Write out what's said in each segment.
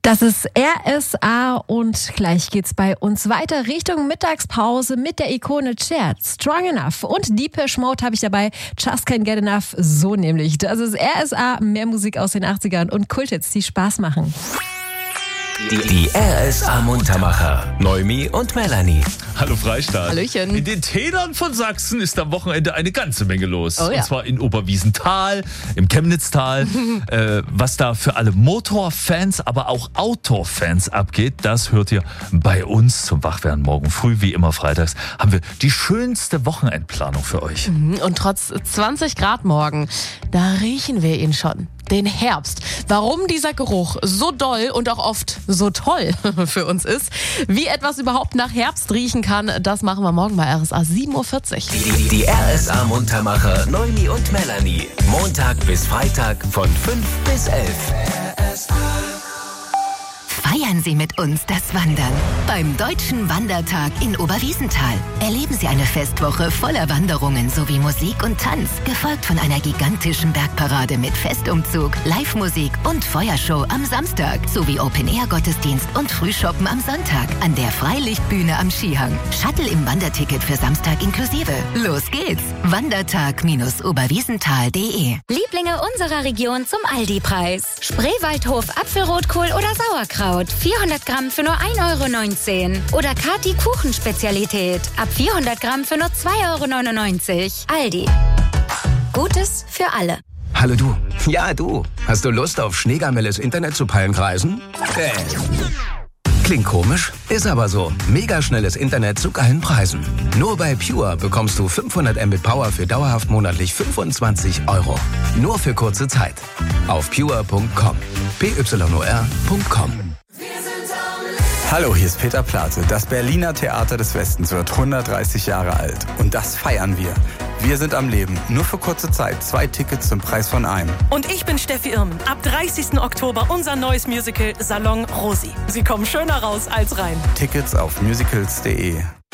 Das ist RSA und gleich geht's bei uns weiter Richtung Mittagspause mit der Ikone Cher, Strong Enough und Depeche Mode habe ich dabei, Just Can't Get Enough, so nämlich. Das ist RSA, mehr Musik aus den 80ern und Kulthits, die Spaß machen. Die RSA Muntermacher, Noemi und Melanie. Hallo Freistaat. Hallöchen. In den Tälern von Sachsen ist am Wochenende eine ganze Menge los. Oh ja. Und zwar in Oberwiesenthal, im Chemnitztal. Was da für alle Motorfans, aber auch Outdoor-Fans abgeht, das hört ihr bei uns zum Wachwerden morgen früh. Wie immer freitags haben wir die schönste Wochenendplanung für euch. Und trotz 20 Grad morgen, da riechen wir ihn schon. Den Herbst. Warum dieser Geruch so doll und auch oft so toll für uns ist, wie etwas überhaupt nach Herbst riechen kann, das machen wir morgen bei RSA 7.40 Uhr. Die RSA Muntermacher, Noemi und Melanie. Montag bis Freitag von 5 bis 11. Feiern Sie mit uns das Wandern. Beim Deutschen Wandertag in Oberwiesenthal erleben Sie eine Festwoche voller Wanderungen sowie Musik und Tanz, gefolgt von einer gigantischen Bergparade mit Festumzug, Live-Musik und Feuershow am Samstag sowie Open-Air-Gottesdienst und Frühshoppen am Sonntag an der Freilichtbühne am Skihang. Shuttle im Wanderticket für Samstag inklusive. Los geht's! Wandertag-oberwiesenthal.de. Lieblinge unserer Region zum Aldi-Preis. Spreewaldhof Apfelrotkohl oder Sauerkraut. 400 Gramm für nur 1,19 € oder Kati Kuchenspezialität ab 400 Gramm für nur 2,99 €. Aldi. Gutes für alle. Hallo du. Ja, du. Hast du Lust auf Schneegamelles Internet zu Pallenkreisen? Klingt komisch, ist aber so. Mega schnelles Internet zu geilen Preisen. Nur bei Pure bekommst du 500 Mbit Power für dauerhaft monatlich 25 €. Nur für kurze Zeit. Auf pure.com. pyor.com. Hallo, hier ist Peter Plate. Das Berliner Theater des Westens wird 130 Jahre alt. Und das feiern wir. Wir sind am Leben. Nur für kurze Zeit. 2 Tickets zum Preis von einem. Und ich bin Steffi Irmen. Ab 30. Oktober unser neues Musical Salon Rosi. Sie kommen schöner raus als rein. Tickets auf musicals.de.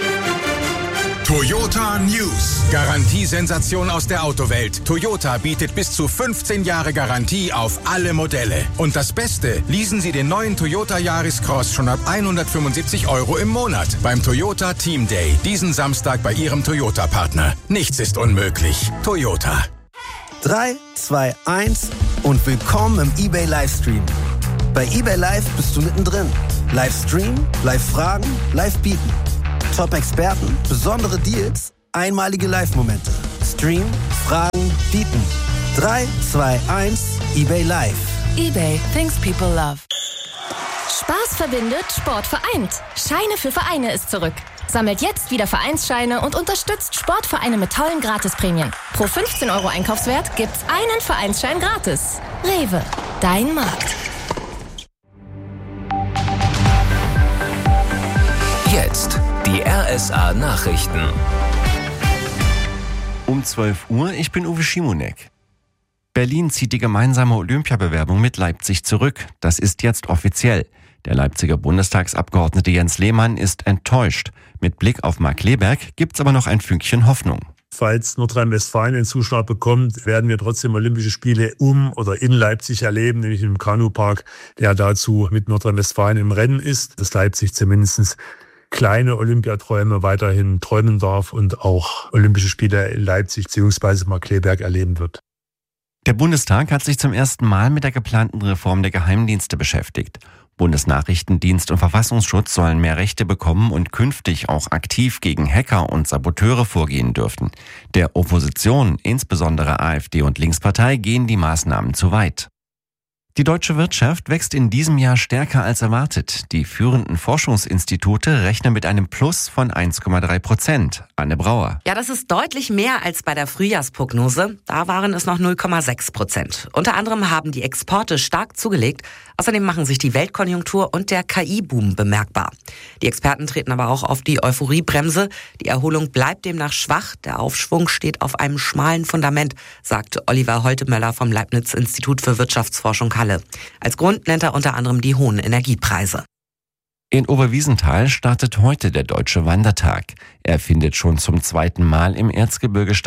Toyota News. Garantiesensation aus der Autowelt. Toyota bietet bis zu 15 Jahre Garantie auf alle Modelle. Und das Beste, leasen Sie den neuen Toyota Yaris Cross schon ab 175 € im Monat beim Toyota Team Day. Diesen Samstag bei Ihrem Toyota-Partner. Nichts ist unmöglich. Toyota. 3, 2, 1 und willkommen im eBay Livestream. Bei eBay Live bist du mittendrin. Livestream, Live-Fragen, Live-Bieten. Top-Experten, besondere Deals, einmalige Live-Momente. Stream, Fragen, Bieten. 3, 2, 1, eBay Live. eBay, things people love. Spaß verbindet, Sport vereint. Scheine für Vereine ist zurück. Sammelt jetzt wieder Vereinsscheine und unterstützt Sportvereine mit tollen Gratisprämien. Pro 15 € Einkaufswert gibt's einen Vereinsschein gratis. Rewe, dein Markt. Jetzt die RSA Nachrichten. Um 12 Uhr, ich bin Uwe Schimonek. Berlin zieht die gemeinsame Olympiabewerbung mit Leipzig zurück. Das ist jetzt offiziell. Der Leipziger Bundestagsabgeordnete Jens Lehmann ist enttäuscht. Mit Blick auf Marc Leberg gibt's aber noch ein Fünkchen Hoffnung. Falls Nordrhein-Westfalen den Zuschlag bekommt, werden wir trotzdem Olympische Spiele um oder in Leipzig erleben, nämlich im Kanupark, der dazu mit Nordrhein-Westfalen im Rennen ist, dass Leipzig zumindest kleine Olympiaträume weiterhin träumen darf und auch Olympische Spiele in Leipzig bzw. Markkleeberg erleben wird. Der Bundestag hat sich zum ersten Mal mit der geplanten Reform der Geheimdienste beschäftigt. Bundesnachrichtendienst und Verfassungsschutz sollen mehr Rechte bekommen und künftig auch aktiv gegen Hacker und Saboteure vorgehen dürfen. Der Opposition, insbesondere AfD und Linkspartei, gehen die Maßnahmen zu weit. Die deutsche Wirtschaft wächst in diesem Jahr stärker als erwartet. Die führenden Forschungsinstitute rechnen mit einem Plus von 1,3%. Anne Brauer. Ja, das ist deutlich mehr als bei der Frühjahrsprognose. Da waren es noch 0,6%. Unter anderem haben die Exporte stark zugelegt. Außerdem machen sich die Weltkonjunktur und der KI-Boom bemerkbar. Die Experten treten aber auch auf die Euphoriebremse. Die Erholung bleibt demnach schwach. Der Aufschwung steht auf einem schmalen Fundament, sagt Oliver Holtemöller vom Leibniz-Institut für Wirtschaftsforschung Halle. Als Grund nennt er unter anderem die hohen Energiepreise. In Oberwiesenthal startet heute der Deutsche Wandertag. Er findet schon zum 2. Mal im Erzgebirge statt.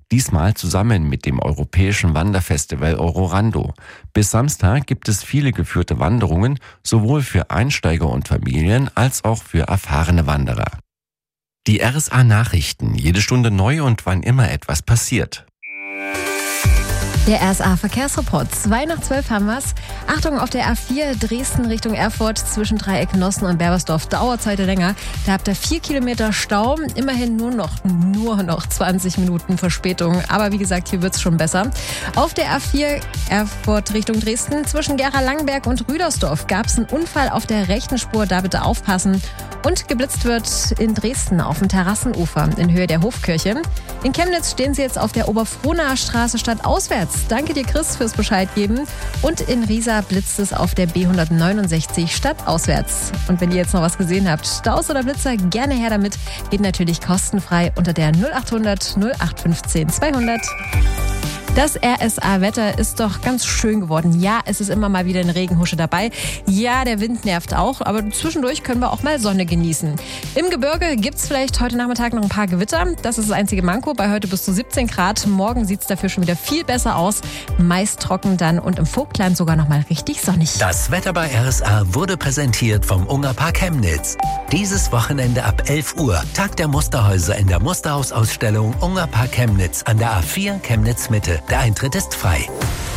Diesmal zusammen mit dem europäischen Wanderfestival Ororando. Bis Samstag gibt es viele geführte Wanderungen, sowohl für Einsteiger und Familien als auch für erfahrene Wanderer. Die RSA-Nachrichten, jede Stunde neu und wann immer etwas passiert. Der RSA-Verkehrsreport. 11:02 haben wir's. Achtung, auf der A4 Dresden Richtung Erfurt zwischen Dreieck Nossen und Berbersdorf dauert es heute länger. Da habt ihr 4 Kilometer Stau, immerhin nur noch 20 Minuten Verspätung. Aber wie gesagt, hier wird's schon besser. Auf der A4 Erfurt Richtung Dresden zwischen Gera-Langenberg und Rüdersdorf gab es einen Unfall auf der rechten Spur, da bitte aufpassen. Und geblitzt wird in Dresden auf dem Terrassenufer in Höhe der Hofkirche. In Chemnitz stehen sie jetzt auf der Oberfrohnaer Straße stadtauswärts. Danke dir, Chris, fürs Bescheid geben. Und in Riesa blitzt es auf der B169 stadtauswärts. Und wenn ihr jetzt noch was gesehen habt, Staus oder Blitzer, gerne her damit. Geht natürlich kostenfrei unter der 0800 0815 200. Das RSA-Wetter ist doch ganz schön geworden. Ja, es ist immer mal wieder eine Regenhusche dabei. Ja, der Wind nervt auch, aber zwischendurch können wir auch mal Sonne genießen. Im Gebirge gibt's vielleicht heute Nachmittag noch ein paar Gewitter. Das ist das einzige Manko. Bei heute bis zu 17 Grad. Morgen sieht's dafür schon wieder viel besser aus. Meist trocken dann und im Vogtland sogar noch mal richtig sonnig. Das Wetter bei RSA wurde präsentiert vom Ungerpark Chemnitz. Dieses Wochenende ab 11 Uhr. Tag der Musterhäuser in der Musterhausausstellung Ungerpark Chemnitz an der A4 Chemnitz Mitte. Der Eintritt ist frei.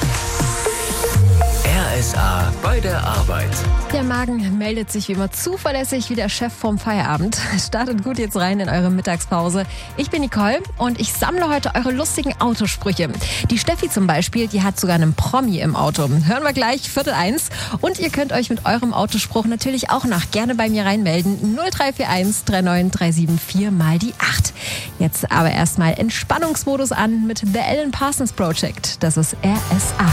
RSA bei der Arbeit. Der Magen meldet sich wie immer zuverlässig wie der Chef vorm Feierabend. Startet gut jetzt rein in eure Mittagspause. Ich bin Nicole und ich sammle heute eure lustigen Autosprüche. Die Steffi zum Beispiel, die hat sogar einen Promi im Auto. Hören wir gleich, 12:45. Und ihr könnt euch mit eurem Autospruch natürlich auch noch gerne bei mir reinmelden. 0341 39374 mal die 8. Jetzt aber erstmal Entspannungsmodus an mit The Alan Parsons Project. Das ist RSA.